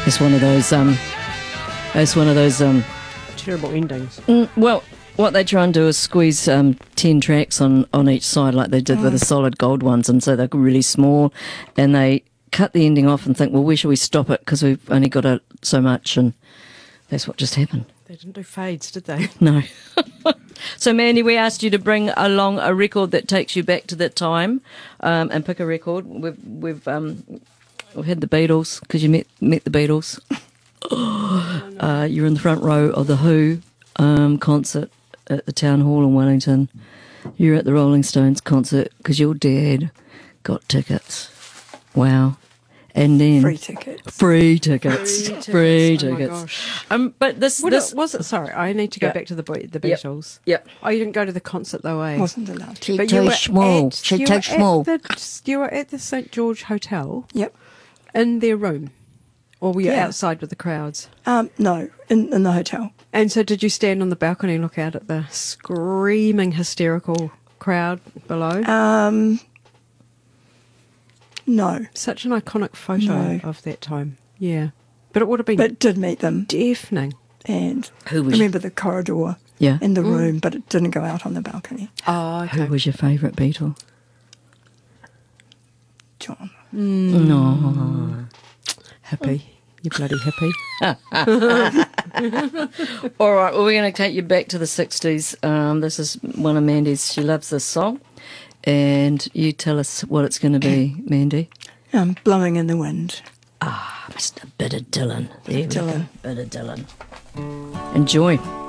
It's one of those. It's one of those. Terrible endings. Well, what they try and do is squeeze 10 tracks on each side, like they did with the Solid Gold ones, and so they're really small, and they cut the ending off and think, well, where should we stop it? Because we've only got so much, and that's what just happened. They didn't do fades, did they? No. So, Mandy, we asked you to bring along a record that takes you back to that time, and pick a record. We've had the Beatles, because you met the Beatles. You're in the front row of the Who concert at the Town Hall in Wellington. You're at the Rolling Stones concert because your dad got tickets. Wow. And then Free tickets. Free tickets. Oh my gosh. But this Was it? Sorry, I need to go back to the Beatles. Yep. Oh, you didn't go to the concert though, eh? Wasn't allowed to. She too small. She too small. You were at the St George Hotel. Yep. In their room, or were you Yeah. outside with the crowds? No, in the hotel. And so, did you stand on the balcony and look out at the screaming, hysterical crowd below? No, Such an iconic photo No. of that time. Yeah, but it would have been but did meet them, deafening. and Who was remember the corridor Yeah. in the room, but it didn't go out on the balcony. Oh, Who was your favourite Beatle? John. No. Hippie. You bloody hippie. All right, well, we're going to take you back to the 60s. This is one of Mandy's. She loves this song. And you tell us what it's going to be, Mandy. Blowing in the Wind. Mr. Bit of Dylan. There we go. Dylan. Bit of Dylan. Enjoy.